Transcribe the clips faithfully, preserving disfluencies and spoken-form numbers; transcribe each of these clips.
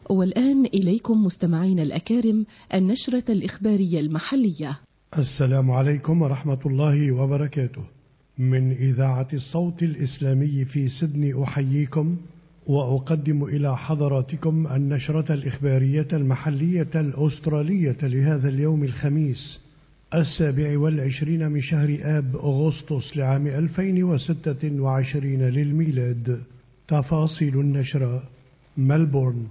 والآن إليكم مستمعين الأكارم النشرة الإخبارية المحلية. السلام عليكم ورحمة الله وبركاته. من إذاعة الصوت الإسلامي في سيدني أحييكم وأقدم إلى حضراتكم النشرة الإخبارية المحلية الأسترالية لهذا اليوم الخميس السابع والعشرين من شهر آب أغسطس لعام ألفين وستة وعشرين للميلاد. تفاصيل النشرة. ملبورن،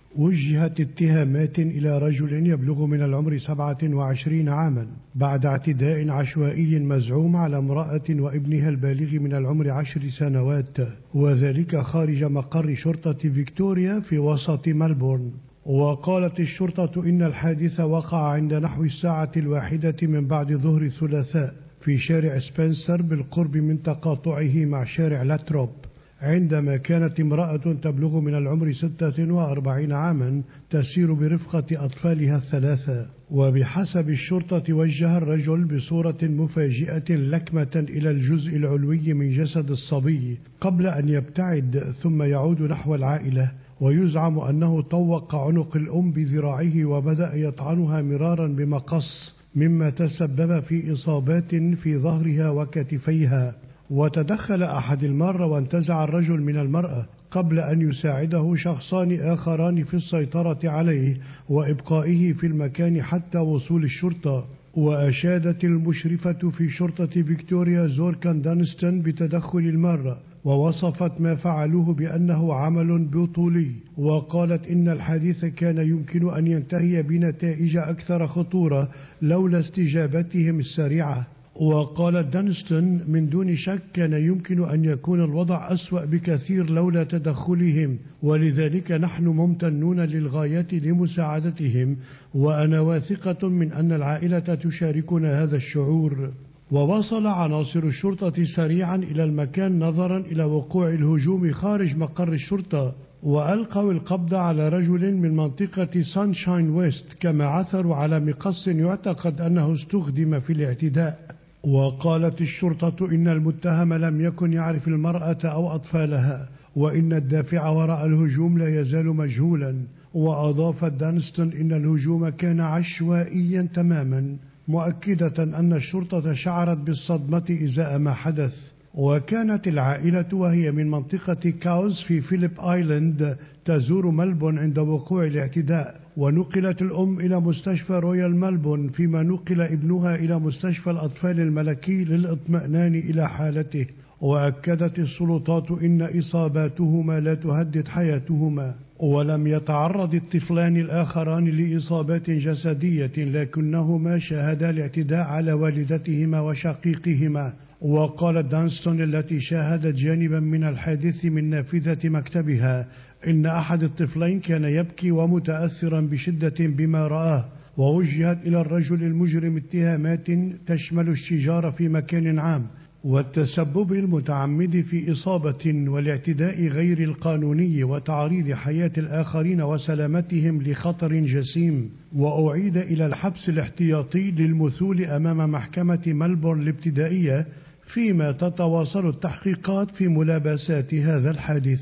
وجهت اتهامات إلى رجل يبلغ من العمر سبعة وعشرين عاما بعد اعتداء عشوائي مزعوم على امرأة وابنها البالغ من العمر عشر سنوات، وذلك خارج مقر شرطة فيكتوريا في وسط ملبورن. وقالت الشرطة إن الحادث وقع عند نحو الساعة الواحدة من بعد ظهر الثلاثاء في شارع سبنسر بالقرب من تقاطعه مع شارع لاتروب، عندما كانت امرأة تبلغ من العمر ستة وأربعين عاما تسير برفقة أطفالها الثلاثة. وبحسب الشرطة وجه الرجل بصورة مفاجئة لكمة إلى الجزء العلوي من جسد الصبي قبل أن يبتعد ثم يعود نحو العائلة، ويزعم أنه طوق عنق الأم بذراعه وبدأ يطعنها مرارا بمقص، مما تسبب في إصابات في ظهرها وكتفيها. وتدخل أحد المارة وانتزع الرجل من المرأة قبل أن يساعده شخصان آخران في السيطرة عليه وإبقائه في المكان حتى وصول الشرطة. وأشادت المشرفة في شرطة فيكتوريا زوركان دانستون بتدخل المارة، ووصفت ما فعلوه بأنه عمل بطولي، وقالت إن الحادث كان يمكن أن ينتهي بنتائج أكثر خطورة لولا استجابتهم السريعة. وقالت دانستون من دون شك كان يمكن أن يكون الوضع أسوأ بكثير لولا تدخلهم، ولذلك نحن ممتنون للغاية لمساعدتهم، وأنا واثقة من أن العائلة تشاركنا هذا الشعور. ووصل عناصر الشرطة سريعا إلى المكان نظرا إلى وقوع الهجوم خارج مقر الشرطة، وألقوا القبض على رجل من منطقة سانشاين ويست، كما عثروا على مقص يعتقد أنه استخدم في الاعتداء. وقالت الشرطة إن المتهم لم يكن يعرف المرأة أو أطفالها، وإن الدافع وراء الهجوم لا يزال مجهولا. وأضافت دانستون إن الهجوم كان عشوائيا تماما، مؤكدة أن الشرطة شعرت بالصدمة إزاء ما حدث. وكانت العائلة وهي من منطقة كاوز في فيليب آيلاند تزور ملبون عند وقوع الاعتداء، ونقلت الأم إلى مستشفى رويال ملبون، فيما نقل ابنها إلى مستشفى الأطفال الملكي للإطمئنان إلى حالته. وأكدت السلطات إن إصاباتهما لا تهدد حياتهما، ولم يتعرض الطفلان الآخران لإصابات جسدية، لكنهما شاهدا الاعتداء على والدتهما وشقيقهما. وقالت دانستون التي شاهدت جانبا من الحادث من نافذة مكتبها إن أحد الطفلين كان يبكي ومتأثرا بشدة بما رآه، ووجهت إلى الرجل المجرم اتهامات تشمل الشجار في مكان عام والتسبب المتعمد في إصابة والاعتداء غير القانوني وتعريض حياة الآخرين وسلامتهم لخطر جسيم. وأعيد إلى الحبس الاحتياطي للمثول أمام محكمة ملبورن الابتدائية، فيما تتواصل التحقيقات في ملابسات هذا الحادث.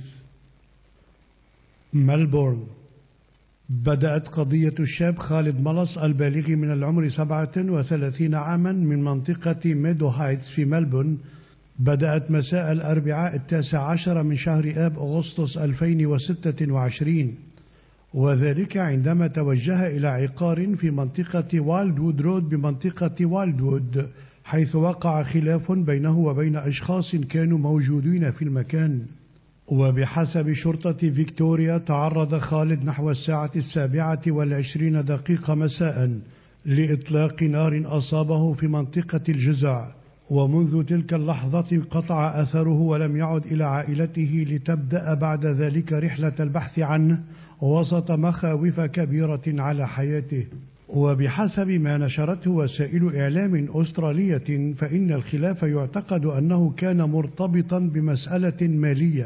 ملبورن، بدأت قضية الشاب خالد ملص البالغ من العمر سبعة وثلاثين عاما من منطقة ميدو هايتس في ملبورن بدأت مساء الأربعاء التاسع عشر من شهر آب أغسطس ألفين وستة وعشرين، وذلك عندما توجه إلى عقار في منطقة والدوود رود بمنطقة والدوود، حيث وقع خلاف بينه وبين أشخاص كانوا موجودين في المكان. وبحسب شرطة فيكتوريا تعرض خالد نحو الساعة السابعة والعشرين دقيقة مساء لإطلاق نار أصابه في منطقة الجزع، ومنذ تلك اللحظة انقطع أثره ولم يعد إلى عائلته لتبدأ بعد ذلك رحلة البحث عنه وسط مخاوف كبيرة على حياته. وبحسب ما نشرته وسائل إعلام أسترالية فإن الخلاف يعتقد أنه كان مرتبطا بمسألة مالية.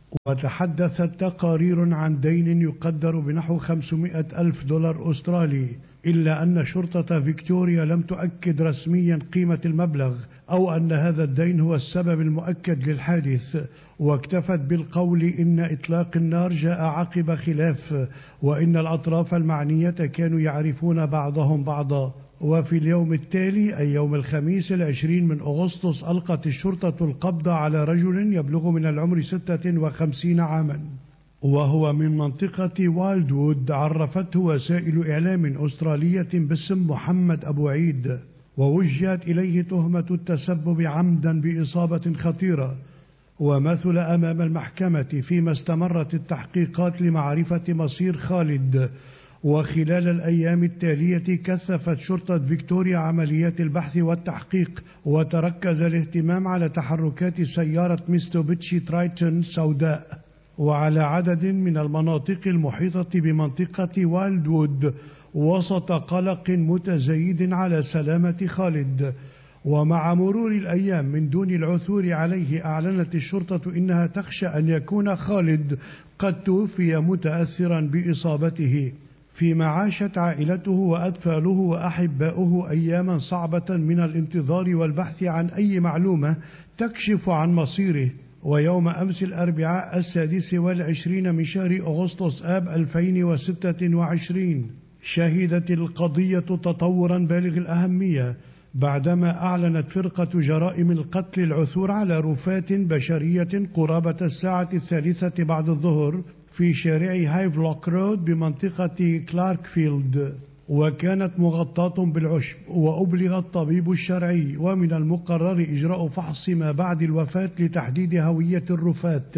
وتحدثت تقارير عن دين يقدر بنحو خمسمائة ألف دولار أسترالي، إلا أن شرطة فيكتوريا لم تؤكد رسميا قيمة المبلغ أو أن هذا الدين هو السبب المؤكد للحادث، واكتفت بالقول إن إطلاق النار جاء عقب خلاف، وإن الأطراف المعنية كانوا يعرفون بعضهم بعضا. وفي اليوم التالي أي يوم الخميس العشرين من أغسطس ألقت الشرطة القبض على رجل يبلغ من العمر ستة وخمسين عاما، وهو من منطقة وايلدوود. عرفته وسائل إعلام أسترالية باسم محمد أبو عيد، ووجهت إليه تهمة التسبب عمدا بإصابة خطيرة، ومثل أمام المحكمة فيما استمرت التحقيقات لمعرفة مصير خالد. وخلال الأيام التالية كثفت شرطة فيكتوريا عمليات البحث والتحقيق، وتركز الاهتمام على تحركات سيارة ميتسوبيشي ترايتون سوداء وعلى عدد من المناطق المحيطة بمنطقة وايلدوود، وسط قلق متزايد على سلامة خالد. ومع مرور الأيام من دون العثور عليه، أعلنت الشرطة إنها تخشى أن يكون خالد قد توفي متأثرا بإصابته، فيما عاشت عائلته وأطفاله وأحباؤه أياما صعبة من الانتظار والبحث عن أي معلومة تكشف عن مصيره. ويوم أمس الأربعاء السادس والعشرين من شهر أغسطس آب ألفين وستة وعشرين شهدت القضية تطورا بالغ الأهمية، بعدما أعلنت فرقة جرائم القتل العثور على رفات بشرية قرابة الساعة الثالثة بعد الظهر في شارع هايفلوك رود بمنطقة كلاركفيلد، وكانت مغطاة بالعشب. وأبلغ الطبيب الشرعي ومن المقرر إجراء فحص ما بعد الوفاة لتحديد هوية الرفات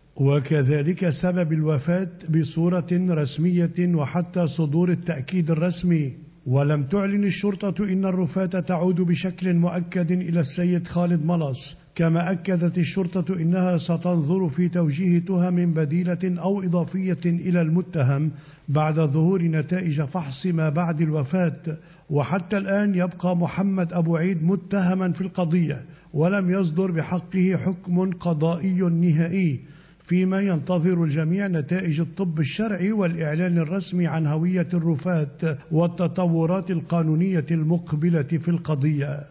وكذلك سبب الوفاة بصورة رسمية وحتى صدور التأكيد الرسمي. ولم تعلن الشرطة إن الرفاة تعود بشكل مؤكد إلى السيد خالد ملص، كما أكدت الشرطة إنها ستنظر في توجيه تهم بديلة أو إضافية إلى المتهم بعد ظهور نتائج فحص ما بعد الوفاة. وحتى الآن يبقى محمد أبو عيد متهما في القضية، ولم يصدر بحقه حكم قضائي نهائي، فيما ينتظر الجميع نتائج الطب الشرعي والإعلان الرسمي عن هوية الرفات والتطورات القانونية المقبلة في القضية.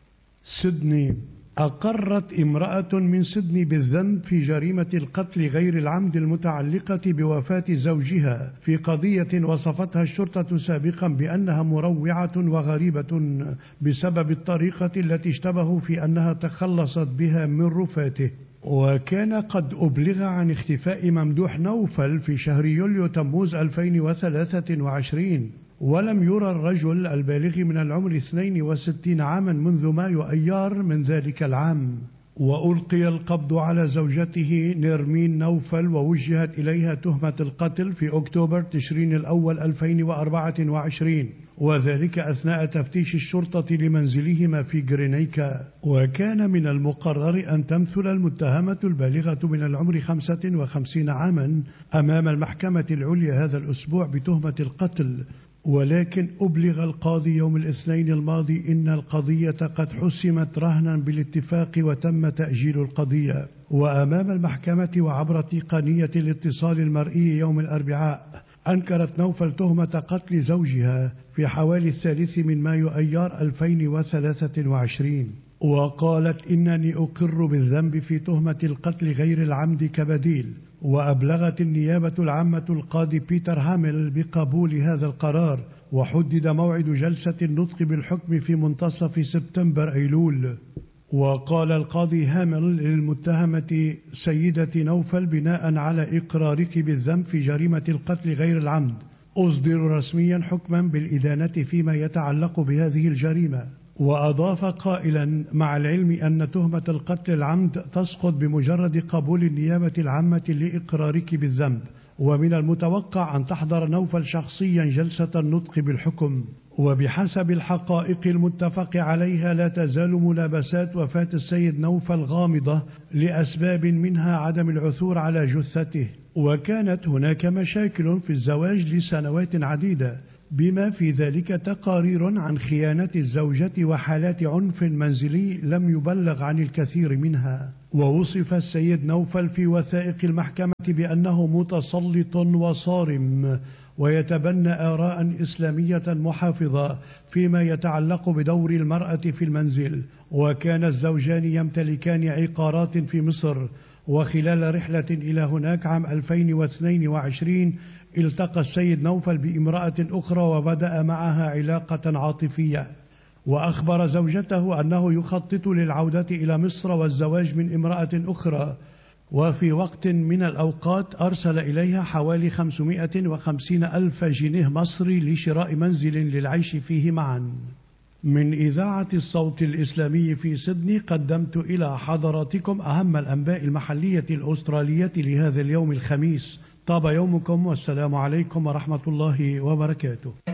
سيدني. أقرت امرأة من سيدني بالذنب في جريمة القتل غير العمد المتعلقة بوفاة زوجها في قضية وصفتها الشرطة سابقا بأنها مروعة وغريبة بسبب الطريقة التي اشتبهوا في أنها تخلصت بها من رفاته. وكان قد أبلغ عن اختفاء ممدوح نوفل في شهر يوليو تموز ألفين وثلاثة وعشرين، ولم يرى الرجل البالغ من العمر اثنين وستين عاما منذ مايو أيار من ذلك العام. وألقي القبض على زوجته نيرمين نوفل، ووجهت إليها تهمة القتل في أكتوبر تشرين الأول ألفين وأربعة وعشرين، وذلك أثناء تفتيش الشرطة لمنزلهما في غرينيكا. وكان من المقرر أن تمثل المتهمة البالغة من العمر خمسة وخمسين عاما أمام المحكمة العليا هذا الأسبوع بتهمة القتل، ولكن أبلغ القاضي يوم الاثنين الماضي إن القضية قد حسمت رهنا بالاتفاق وتم تأجيل القضية. وأمام المحكمة وعبر تقنية الاتصال المرئي يوم الأربعاء أنكرت نوفل تهمة قتل زوجها في حوالي الثالث من مايو أيار ألفين وثلاثة وعشرين، وقالت إنني أقر بالذنب في تهمة القتل غير العمد كبديل. وأبلغت النيابة العامة القاضي بيتر هامل بقبول هذا القرار، وحدد موعد جلسة النطق بالحكم في منتصف سبتمبر أيلول. وقال القاضي هامل للمتهمة سيدة نوفل بناء على إقرارك بالذنب في جريمة القتل غير العمد أصدر رسميا حكما بالإدانة فيما يتعلق بهذه الجريمة. وأضاف قائلا مع العلم أن تهمة القتل العمد تسقط بمجرد قبول النيابة العامة لإقرارك بالذنب، ومن المتوقع أن تحضر نوفل شخصيا جلسة النطق بالحكم. وبحسب الحقائق المتفق عليها لا تزال ملابسات وفاة السيد نوفل غامضة لأسباب منها عدم العثور على جثته، وكانت هناك مشاكل في الزواج لسنوات عديدة، بما في ذلك تقارير عن خيانة الزوجة وحالات عنف منزلي لم يبلغ عن الكثير منها. ووصف السيد نوفل في وثائق المحكمة بأنه متسلط وصارم ويتبنى آراء إسلامية محافظة فيما يتعلق بدور المرأة في المنزل. وكان الزوجان يمتلكان عقارات في مصر، وخلال رحلة إلى هناك عام ألفين واثنين وعشرين التقى السيد نوفل بامرأة أخرى وبدأ معها علاقة عاطفية، وأخبر زوجته أنه يخطط للعودة إلى مصر والزواج من امرأة أخرى، وفي وقت من الأوقات أرسل إليها حوالي خمسمائة وخمسين ألف جنيه مصري لشراء منزل للعيش فيه معا. من إذاعة الصوت الإسلامي في سيدني قدمت إلى حضراتكم أهم الأنباء المحلية الأسترالية لهذا اليوم الخميس. طاب يومكم والسلام عليكم ورحمة الله وبركاته.